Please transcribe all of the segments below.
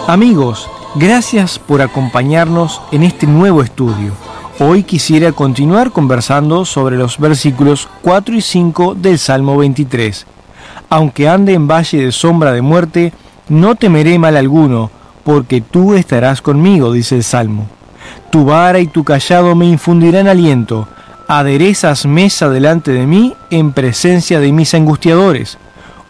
Amigos, gracias por acompañarnos en este nuevo estudio. Hoy quisiera continuar conversando sobre los versículos 4 y 5 del Salmo 23. Aunque ande en valle de sombra de muerte, no temeré mal alguno, porque tú estarás conmigo, dice el Salmo. Tu vara y tu cayado me infundirán aliento. Aderezas mesa delante de mí en presencia de mis angustiadores.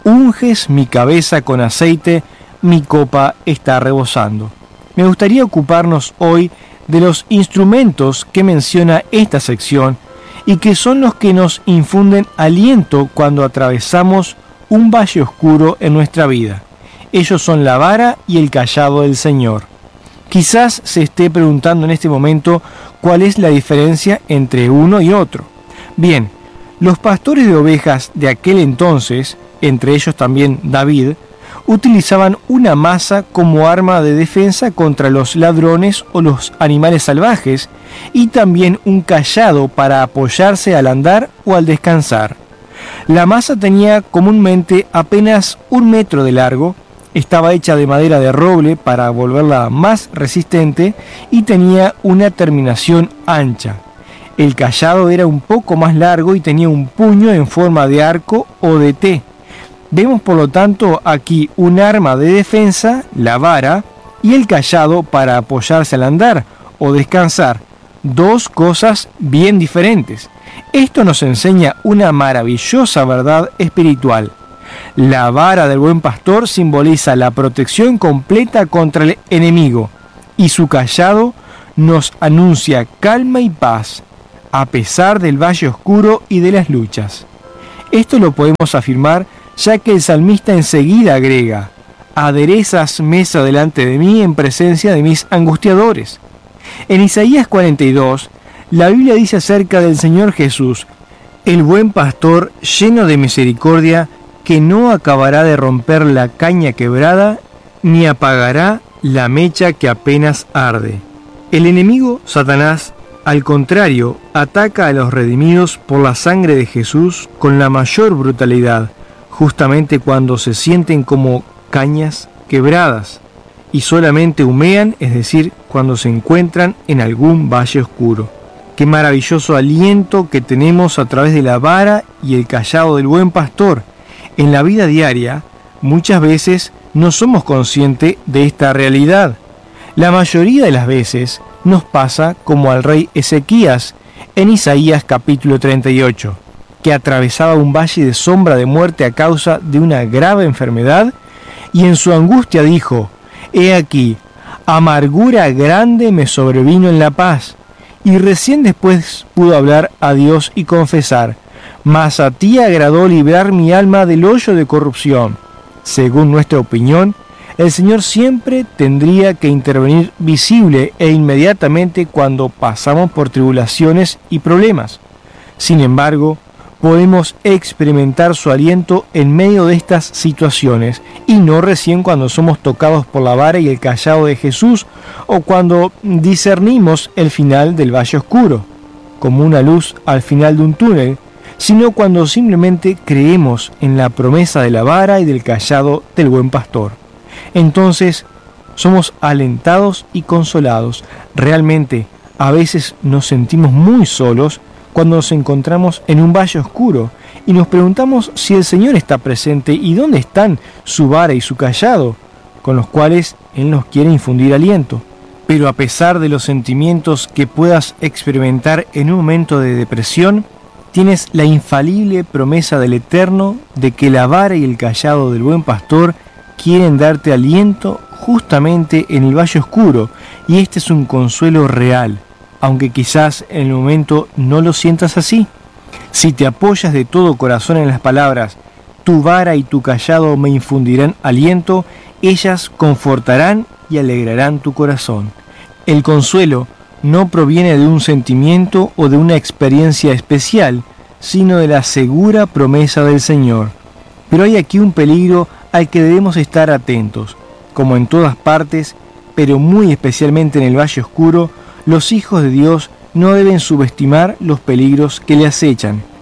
Unges mi cabeza con aceite, mi copa está rebosando. Me gustaría ocuparnos hoy de los instrumentos que menciona esta sección y que son los que nos infunden aliento cuando atravesamos un valle oscuro en nuestra vida. Ellos son la vara y el cayado del Señor. Quizás se esté preguntando en este momento cuál es la diferencia entre uno y otro. Bien, los pastores de ovejas de aquel entonces, entre ellos también David, utilizaban una maza como arma de defensa contra los ladrones o los animales salvajes y también un cayado para apoyarse al andar o al descansar. La maza tenía comúnmente apenas 1 metro de largo, estaba hecha de madera de roble para volverla más resistente y tenía una terminación ancha. El cayado era un poco más largo y tenía un puño en forma de arco o de T. Vemos por lo tanto aquí un arma de defensa, la vara, y el cayado para apoyarse al andar o descansar, dos cosas bien diferentes. Esto nos enseña una maravillosa verdad espiritual. La vara del buen pastor simboliza la protección completa contra el enemigo y su cayado nos anuncia calma y paz a pesar del valle oscuro y de las luchas. Esto lo podemos afirmar ya que el salmista enseguida agrega: aderezas mesa delante de mí en presencia de mis angustiadores. En Isaías 42, la Biblia dice acerca del Señor Jesús: el buen pastor lleno de misericordia, que no acabará de romper la caña quebrada, ni apagará la mecha que apenas arde. El enemigo, Satanás, al contrario, ataca a los redimidos por la sangre de Jesús con la mayor brutalidad, justamente cuando se sienten como cañas quebradas y solamente humean, es decir, cuando se encuentran en algún valle oscuro. Qué maravilloso aliento que tenemos a través de la vara y el cayado del buen pastor. En la vida diaria, muchas veces no somos conscientes de esta realidad. La mayoría de las veces nos pasa como al rey Ezequías en Isaías capítulo 38, que atravesaba un valle de sombra de muerte a causa de una grave enfermedad, y en su angustia dijo: he aquí, amargura grande me sobrevino en la paz, y recién después pudo hablar a Dios y confesar: mas a ti agradó librar mi alma del hoyo de corrupción. Según nuestra opinión, el Señor siempre tendría que intervenir visible e inmediatamente cuando pasamos por tribulaciones y problemas. Sin embargo, podemos experimentar su aliento en medio de estas situaciones y no recién cuando somos tocados por la vara y el cayado de Jesús o cuando discernimos el final del valle oscuro, como una luz al final de un túnel, sino cuando simplemente creemos en la promesa de la vara y del cayado del buen pastor. Entonces somos alentados y consolados. Realmente a veces nos sentimos muy solos cuando nos encontramos en un valle oscuro y nos preguntamos si el Señor está presente y dónde están su vara y su cayado, con los cuales Él nos quiere infundir aliento. Pero a pesar de los sentimientos que puedas experimentar en un momento de depresión, tienes la infalible promesa del Eterno de que la vara y el cayado del buen pastor quieren darte aliento justamente en el valle oscuro, y este es un consuelo real, aunque quizás en el momento no lo sientas así. Si te apoyas de todo corazón en las palabras: tu vara y tu cayado me infundirán aliento, ellas confortarán y alegrarán tu corazón. El consuelo no proviene de un sentimiento o de una experiencia especial, sino de la segura promesa del Señor. Pero hay aquí un peligro al que debemos estar atentos. Como en todas partes, pero muy especialmente en el valle oscuro, los hijos de Dios no deben subestimar los peligros que le acechan.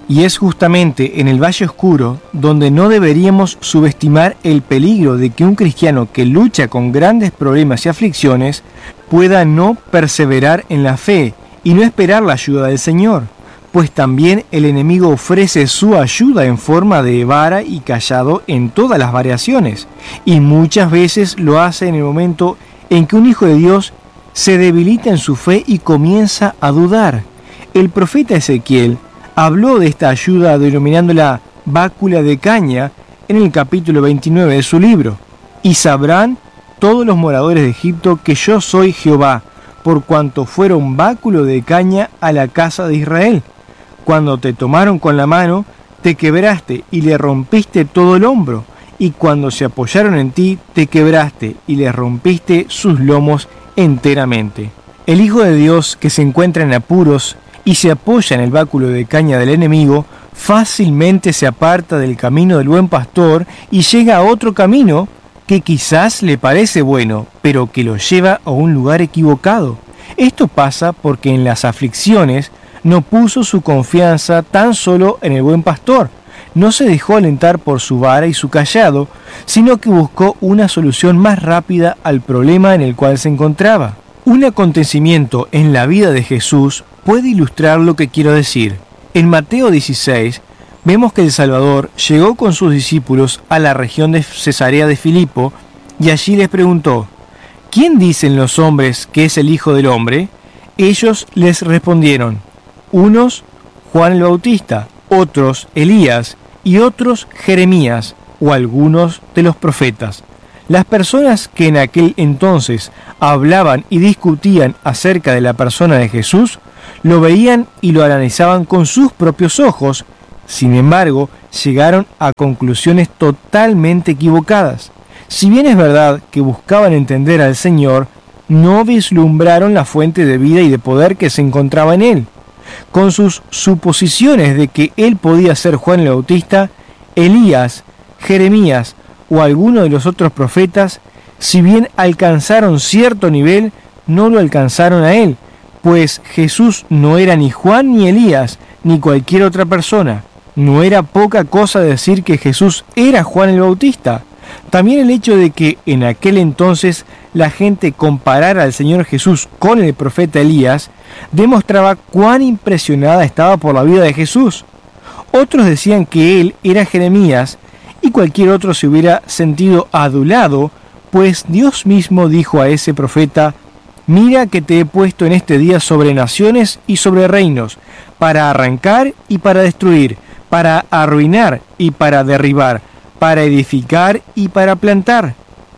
Y es justamente en el valle oscuro donde no deberíamos subestimar el peligro de que un cristiano que lucha con grandes problemas y aflicciones pueda no perseverar en la fe y no esperar la ayuda del Señor, pues también el enemigo ofrece su ayuda en forma de vara y cayado en todas las variaciones, y muchas veces lo hace en el momento en que un hijo de Dios se debilita en su fe y comienza a dudar. El profeta Ezequiel habló de esta ayuda denominándola bácula de caña en el capítulo 29 de su libro. Y sabrán todos los moradores de Egipto que yo soy Jehová, por cuanto fueron báculo de caña a la casa de Israel. Cuando te tomaron con la mano, te quebraste y le rompiste todo el hombro, y cuando se apoyaron en ti, te quebraste y les rompiste sus lomos enteramente. El Hijo de Dios que se encuentra en apuros y se apoya en el báculo de caña del enemigo, fácilmente se aparta del camino del buen pastor y llega a otro camino que quizás le parece bueno, pero que lo lleva a un lugar equivocado. Esto pasa porque en las aflicciones no puso su confianza tan solo en el buen pastor, no se dejó alentar por su vara y su cayado, sino que buscó una solución más rápida al problema en el cual se encontraba. Un acontecimiento en la vida de Jesús puede ilustrar lo que quiero decir. En Mateo 16 vemos que el Salvador llegó con sus discípulos a la región de Cesarea de Filipo y allí les preguntó: ¿quién dicen los hombres que es el Hijo del Hombre? Ellos les respondieron: unos Juan el Bautista, otros Elías y otros Jeremías o algunos de los profetas. Las personas que en aquel entonces hablaban y discutían acerca de la persona de Jesús lo veían y lo analizaban con sus propios ojos. Sin embargo, llegaron a conclusiones totalmente equivocadas. Si bien es verdad que buscaban entender al Señor, no vislumbraron la fuente de vida y de poder que se encontraba en Él. Con sus suposiciones de que Él podía ser Juan el Bautista, Elías, Jeremías o alguno de los otros profetas, si bien alcanzaron cierto nivel, no lo alcanzaron a Él, pues Jesús no era ni Juan ni Elías, ni cualquier otra persona. No era poca cosa decir que Jesús era Juan el Bautista. También el hecho de que en aquel entonces la gente comparara al Señor Jesús con el profeta Elías demostraba cuán impresionada estaba por la vida de Jesús. Otros decían que él era Jeremías y cualquier otro se hubiera sentido adulado, pues Dios mismo dijo a ese profeta: mira que te he puesto en este día sobre naciones y sobre reinos, para arrancar y para destruir, para arruinar y para derribar, para edificar y para plantar.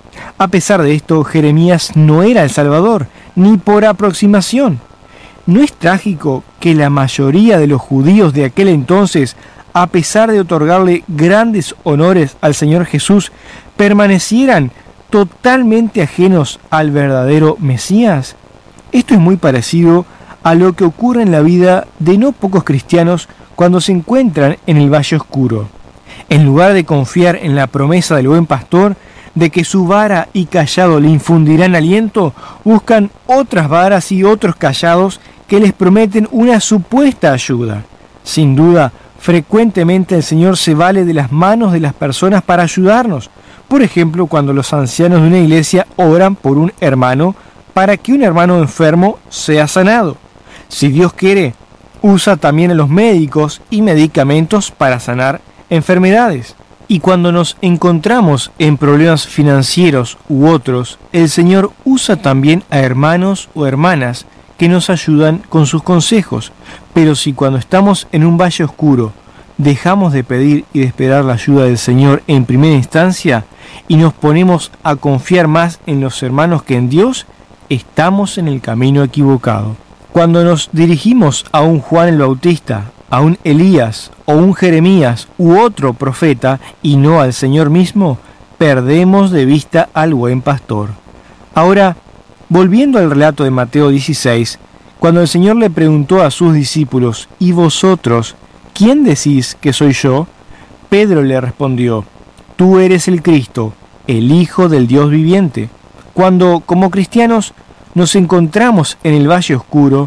A pesar de esto, Jeremías no era el Salvador, ni por aproximación. ¿No es trágico que la mayoría de los judíos de aquel entonces, a pesar de otorgarle grandes honores al Señor Jesús, permanecieran totalmente ajenos al verdadero Mesías? Esto es muy parecido a lo que ocurre en la vida de no pocos cristianos cuando se encuentran en el valle oscuro. En lugar de confiar en la promesa del buen pastor de que su vara y cayado le infundirán aliento, buscan otras varas y otros callados que les prometen una supuesta ayuda. Sin duda, frecuentemente el Señor se vale de las manos de las personas para ayudarnos. Por ejemplo, cuando los ancianos de una iglesia oran por un hermano para que un hermano enfermo sea sanado. Si Dios quiere, usa también a los médicos y medicamentos para sanar enfermedades. Y cuando nos encontramos en problemas financieros u otros, el Señor usa también a hermanos o hermanas que nos ayudan con sus consejos. Pero si cuando estamos en un valle oscuro dejamos de pedir y de esperar la ayuda del Señor en primera instancia y nos ponemos a confiar más en los hermanos que en Dios, estamos en el camino equivocado. Cuando nos dirigimos a un Juan el Bautista, a un Elías o un Jeremías u otro profeta y no al Señor mismo, perdemos de vista al buen pastor. Ahora, volviendo al relato de Mateo 16, cuando el Señor le preguntó a sus discípulos: ¿y vosotros, quién decís que soy yo? Pedro le respondió: tú eres el Cristo, el Hijo del Dios viviente. Cuando, como cristianos, nos encontramos en el valle oscuro,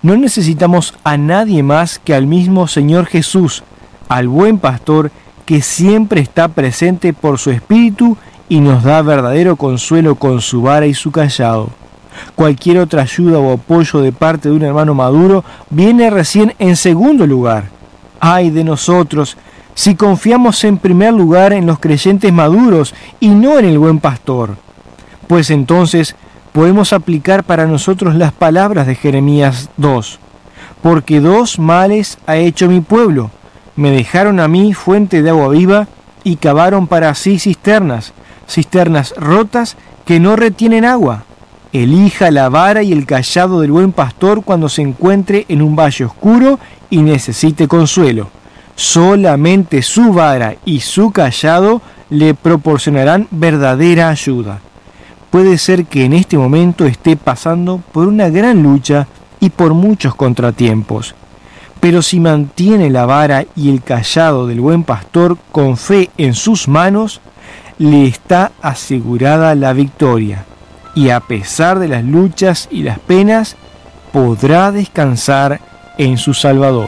no necesitamos a nadie más que al mismo Señor Jesús, al buen pastor que siempre está presente por su espíritu y nos da verdadero consuelo con su vara y su cayado. Cualquier otra ayuda o apoyo de parte de un hermano maduro viene recién en segundo lugar. ¡Ay de nosotros si confiamos en primer lugar en los creyentes maduros y no en el buen pastor! Pues entonces podemos aplicar para nosotros las palabras de Jeremías 2. Porque 2 males ha hecho mi pueblo. Me dejaron a mí fuente de agua viva y cavaron para sí cisternas rotas que no retienen agua. Elija la vara y el cayado del buen pastor cuando se encuentre en un valle oscuro y necesite consuelo. Solamente su vara y su cayado le proporcionarán verdadera ayuda. Puede ser que en este momento esté pasando por una gran lucha y por muchos contratiempos. Pero si mantiene la vara y el cayado del buen pastor con fe en sus manos, le está asegurada la victoria. Y a pesar de las luchas y las penas, podrá descansar en su Salvador.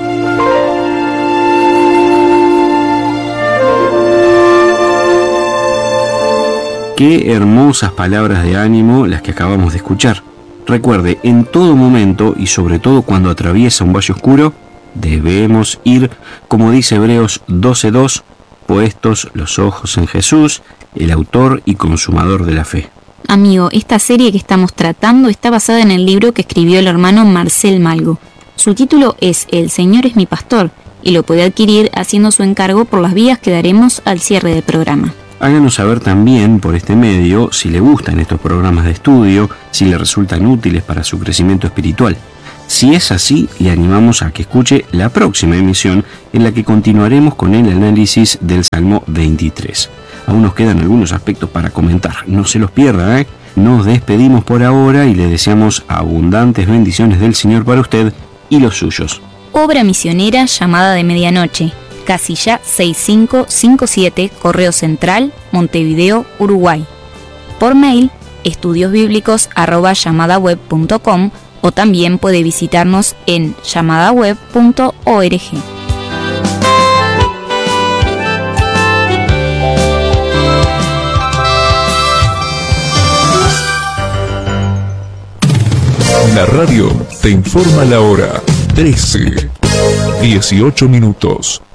Qué hermosas palabras de ánimo las que acabamos de escuchar. Recuerde, en todo momento y sobre todo cuando atraviesa un valle oscuro, debemos ir, como dice Hebreos 12:2, puestos los ojos en Jesús, el autor y consumador de la fe. Amigo, esta serie que estamos tratando está basada en el libro que escribió el hermano Marcel Malgo. Su título es El Señor es mi pastor y lo puede adquirir haciendo su encargo por las vías que daremos al cierre del programa. Háganos saber también por este medio si le gustan estos programas de estudio, si le resultan útiles para su crecimiento espiritual. Si es así, le animamos a que escuche la próxima emisión en la que continuaremos con el análisis del Salmo 23. Aún nos quedan algunos aspectos para comentar, no se los pierda, ¿eh? Nos despedimos por ahora y le deseamos abundantes bendiciones del Señor para usted y los suyos. Obra misionera Llamada de Medianoche. Casilla 6557, Correo Central, Montevideo, Uruguay. Por mail, estudiosbiblicos@llamadaweb.com o también puede visitarnos en llamadaweb.org. La radio te informa la hora. 13:18.